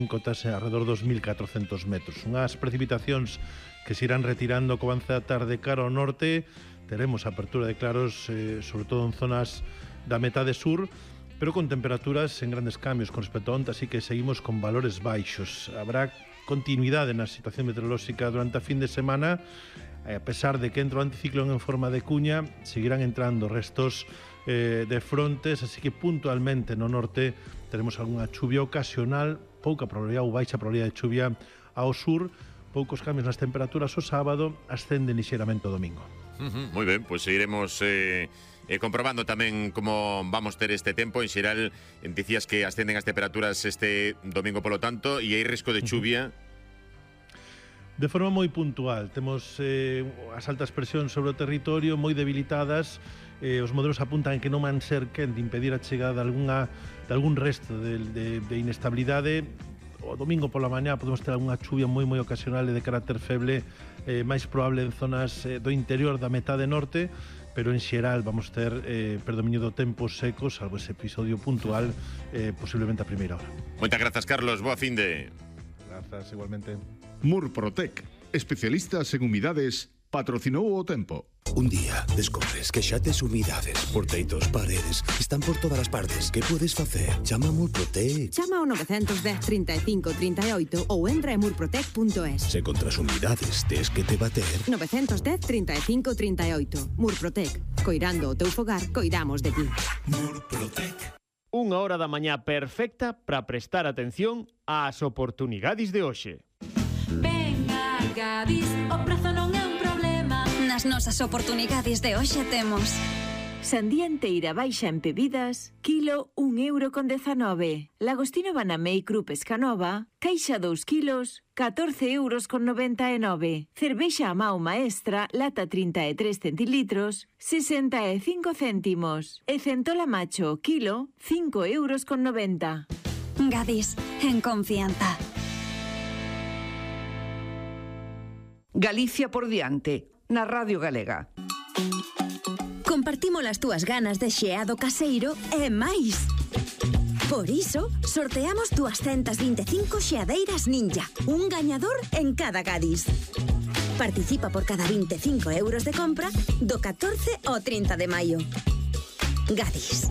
cotas alrededor dos 1.400 metros. Unhas precipitacións que se irán retirando co avance da tarde cara ao norte. Teremos apertura de claros, sobre todo en zonas da metade sur, pero con temperaturas en grandes cambios con respecto a onte, así que seguimos con valores baixos. Habrá continuidade na situación meteorolóxica durante a fin de semana. A pesar de que entra o anticiclón en forma de cuña, seguirán entrando restos de frontes, así que puntualmente no norte teremos algunha chuvia ocasional, pouca probabilidade ou baixa probabilidade de chuvia ao sur, poucos cambios nas temperaturas o sábado, ascenden lixeiramente o domingo. Moi ben, pois seguiremos comprobando tamén como vamos ter este tempo. En xeral, dicías que ascenden as temperaturas este domingo polo tanto, e hai risco de chuvia. De forma moi puntual, temos as altas presións sobre o territorio moi debilitadas. Os modelos apuntan que non van ser quen de impedir a chegada de algún resto de inestabilidade. O domingo pola mañá podemos ter algunha chuvia moi ocasional e de carácter feble, máis probable en zonas do interior da metade norte, pero en xeral vamos ter predominio do tempo seco, salvo ese episodio puntual, posiblemente a primeira hora. Moitas grazas, Carlos, boa finde. Grazas, igualmente. Murprotec, especialistas en humidades, patrocinou o tempo. Un día descubres que xa tes humidades por teitos, paredes, están por todas as partes. Que podes facer? Chama a Murprotec. Chama ao 910 35 38 ou entra en murprotec.es. Se contra as humidades tes que te bater. 910 35 38. Murprotec. Coirando o teu fogar, coidamos de ti. Murprotec. Unha hora da mañá perfecta para prestar atención ás oportunidades de hoxe. Venga, Gadis, o prezo non é un problema. Nas nosas oportunidades de hoxe temos sandía enteira baixa en bebidas, kilo 1,19 €. Lagostino Banamei Cru Pescanova, caixa 2 kilos, 14,99 €. Cervexa Amau Maestra, lata 33 centilitros, 65 céntimos. E Centola Macho, kilo, 5,90 €. Gadis, en confianza. Galicia por diante, na Radio Galega. Compartimos as túas ganas de xeado caseiro e máis. Por iso, sorteamos 225 xeadeiras Ninja, un gañador en cada Gadis. Participa por cada 25 € de compra do 14 ao 30 de maio. Gadis.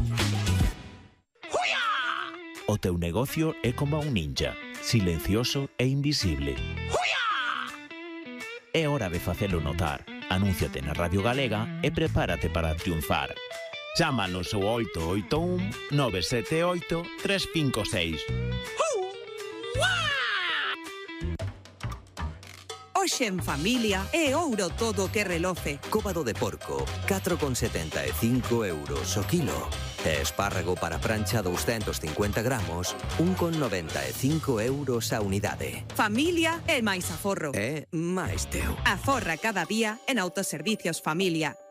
O teu negocio é como un ninja, silencioso e invisible. É hora de facelo notar. Anúnciate na Radio Galega e prepárate para triunfar. Chámanos ao 881 978 356. Hoxe en familia é ouro todo o que reloce. Cóbado de porco, 4,75 € o kilo. E espárrago para prancha 250 gramos, 1,95 € a unidade. Familia é máis aforro. É máis teu. Aforra cada día en Autoservicios Familia.